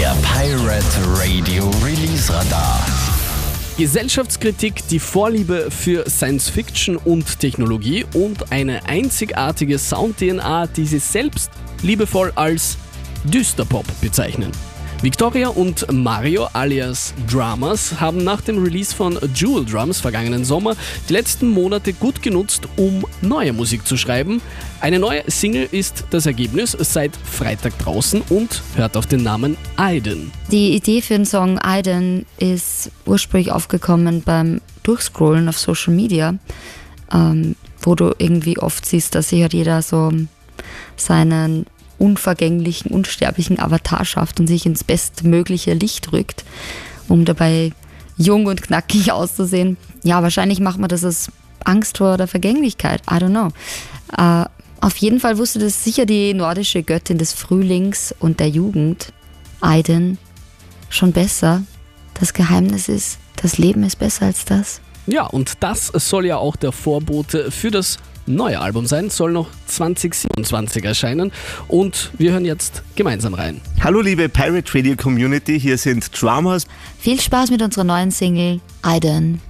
Der Pirate Radio Release Radar. Gesellschaftskritik, die Vorliebe für Science Fiction und Technologie und eine einzigartige Sound-DNA, die sie selbst liebevoll als Düsterpop bezeichnen. Victoria und Mario alias Dramas haben nach dem Release von Jewel Drums vergangenen Sommer die letzten Monate gut genutzt, um neue Musik zu schreiben. Eine neue Single ist das Ergebnis, seit Freitag draußen und hört auf den Namen Aiden. Die Idee für den Song Aiden ist ursprünglich aufgekommen beim Durchscrollen auf Social Media, wo du irgendwie oft siehst, dass sich halt jeder so seinen unvergänglichen, unsterblichen Avatar schafft und sich ins bestmögliche Licht rückt, um dabei jung und knackig auszusehen. Ja, wahrscheinlich macht man das aus Angst vor der Vergänglichkeit. I don't know. Auf jeden Fall wusste das sicher die nordische Göttin des Frühlings und der Jugend, Aiden, schon besser. Das Geheimnis ist, das Leben ist besser als das. Ja, und das soll ja auch der Vorbote für das neue Album sein, soll noch 2027 erscheinen und wir hören jetzt gemeinsam rein. Hallo liebe Pirate Radio Community, hier sind Dramas. Viel Spaß mit unserer neuen Single Aiden.